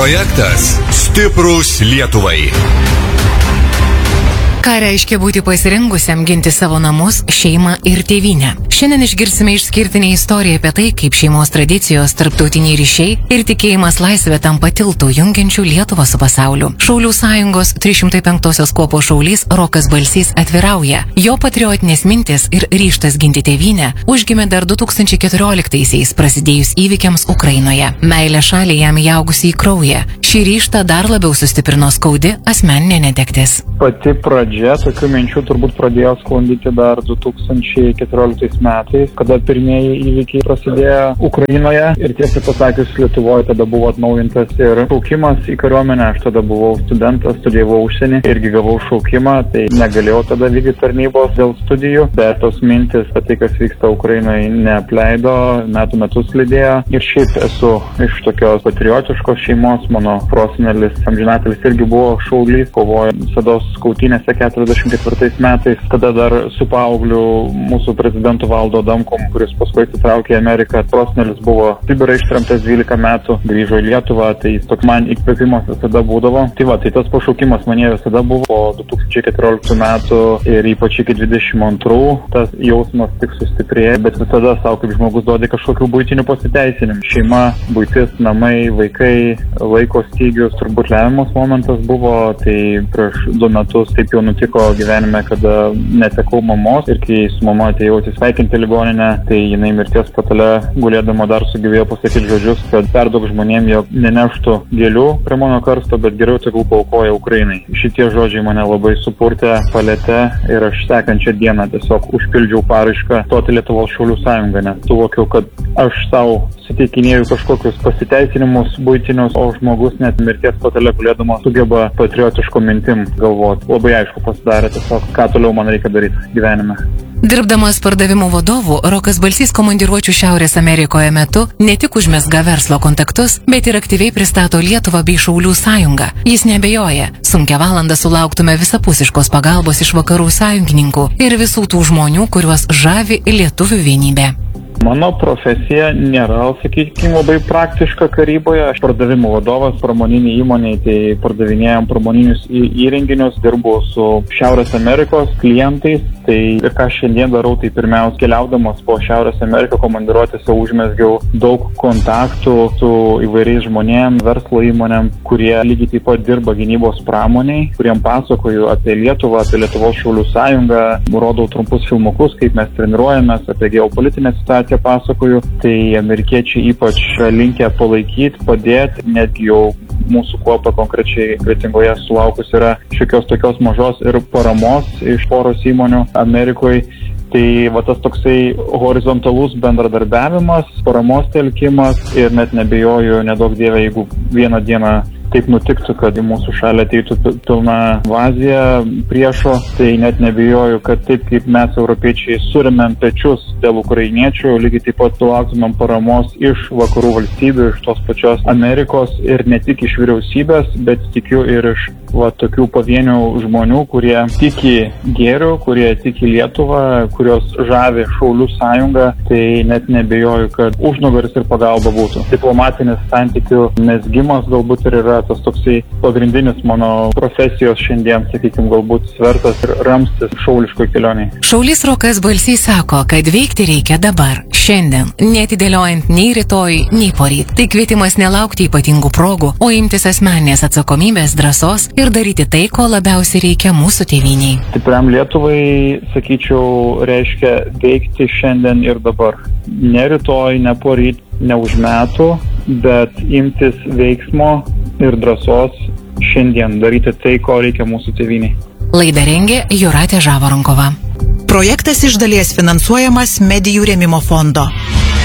Projektas Stiprūs Lietuvai. Ką reiškia būti pasirengusiam ginti savo namus, šeimą ir tėvynę? Šiandien išgirsime išskirtinę istoriją apie tai, kaip šeimos tradicijos, tarptautiniai ryšiai ir tikėjimas laisvė tampa tiltų jungiančių Lietuvą su pasauliu. Šaulių sąjungos 305-osios kuopos šaulys Rokas Balsys atvirauja. Jo patriotinės mintis ir ryžtas ginti tėvynę užgimė dar 2014-aisiais prasidėjus įvykiams Ukrainoje. Meilė šaliai jam įaugusi į kraują. Šį ryžtą dar labiau sustiprino skaudi asmeninė netektis. Pati pradžia tokių minčių turbūt pradėjo sklandyti dar 2014 metais, kada pirmieji įvykiai prasidėjo Ukrainoje ir tiesą pasakius Lietuvoje tada buvo atnaujintas ir šaukimas į kariuomenę. Aš tada buvau studentas, studijavau užsienį, irgi gavau šaukimą, tai negalėjau tada vykdyti tarnybos dėl studijų, bet tos mintis apie tai, kas vyksta Ukrainoje, neapleido, metus lydėjo. Ir šiaip esu iš tokios patriotiškos šeimos, mano prosenelis amžinatelis irgi buvo šaulys, kovojo visados skautynėse 44 metais, tada dar su paaugliu mūsų prezidentu Valdu Adamkum, kuris paskui atsitraukė į Ameriką. Prosenelis buvo Sibirą ištremtas 12 metų, grįžo į Lietuvą, tai toks man įkvėpimas visada būdavo. Tai tas pašaukimas mane visada buvo po 2014 metų ir ypač iki 22, tas jausmas tik sustiprėjo, bet visada savo kaip žmogus duodė kažkokių buitinių pasiteisinimų. Šeima, buitis, namai, vaikai, laiko stygius, turbūt lemiamas momentas buvo, tai prieš 2 metus taip jau nutiko gyvenime, kada netekau mamos ir kai su mama atėjau atsisveikinti ligoninę, tai jinai mirties patale gulėdama dar sugebėjo pasakyti žodžius, kad perduok žmonėm, jog neneštų gėlių prie mano karsto, bet geriau tegul paaukoja Ukrainai. Šitie žodžiai mane labai supurtė, palėtė ir aš sekančią dieną tiesiog užpildžiau paraišką stoti Lietuvos šaulių sąjungą, nes suvokiau, kad aš savo suteikinėjau kažkokius pasiteisinimus buitinius, o žmogus net mirties patale gulėdama sugeba patriotiško mintim galvoti. Labai aišku pasidarė tiesiog, ką toliau man reikia daryti gyvenime. Dirbdamas pardavimų vadovu, Rokas Balsys komandiruočių Šiaurės Amerikoje metu ne tik užmezga verslo kontaktus, bet ir aktyviai pristato Lietuvą bei Šaulių sąjungą. Jis neabejoja, sunkią valandą sulauktume visapusiškos pagalbos iš vakarų sąjungininkų ir visų tų žmonių, kuriuos žavi lietuvių vienybė. Mano profesija nėra, sakykime, labai praktiška karyboje. Aš pardavimų vadovas pramoniniai įmoniai, tai pardavinėjom pramoninius įrenginius, dirbu su Šiaurės Amerikos klientais. Tai ir ką šiandien darau, tai pirmiausia, keliaudamas po Šiaurės Ameriką komandiruotėse užmezgiau daug kontaktų su įvairiais žmonėm, verslo įmonėm, kurie lygiai taip pat dirba gynybos pramoniai, kuriem pasakoju apie Lietuvą, apie Lietuvos šaulių sąjungą, rodau trumpus filmukus, kaip mes treniruojamės, apie geopolitinę situaciją pasakoju. Tai amerikiečiai ypač linkę palaikyti, padėti, netgi jau mūsų kuopa konkrečiai Kretingoje sulaukus yra šiokios tokios mažos ir paramos iš poros įmonių Amerikoje. Tai va tas toksai horizontalus bendradarbiavimas, paramos telkimas ir net nebejoju, nedaug dievė, jeigu vieną dieną taip nutiktų, kad į mūsų šalį ateitų pilna invazija priešo, tai net nebijoju, kad taip kaip mes europiečiai surėmėm pečius dėl ukrainiečių, lygiai taip pat sulauktumėm paramos iš vakarų valstybių, iš tos pačios Amerikos ir ne tik iš vyriausybės, bet tikiu ir iš tokių pavienių žmonių, kurie tiki gėriu, kurie tiki Lietuvą, kurios žavi Šaulių sąjungą, tai net nebijoju, kad užnugaris ir pagalba būtų. Diplomatinis santykių mezgimas galbūt ir yra tas toksai pagrindinis mano profesijos šiandien, sakykime, galbūt svertas ir ramstis šauliškoj kelioniai. Šaulys Rokas Balsys sako, kad veikti reikia dabar, šiandien, neatidėliojant nei rytoj, nei poryt. Tai kvietimas nelaukti ypatingų progų, o imtis asmeninės atsakomybės, drąsos ir daryti tai, ko labiausiai reikia mūsų tėvyniai. Stipriam Lietuvai, sakyčiau, reiškia veikti šiandien ir dabar. Ne rytoj, ne poryt, ne už metų, bet imtis veiksmo ir drąsos šiandien daryti tai, ko reikia mūsų tėvyniai. Laidą rengė Jūratė Žavarankova. Projektas iš dalies finansuojamas Medijų rėmimo fondo.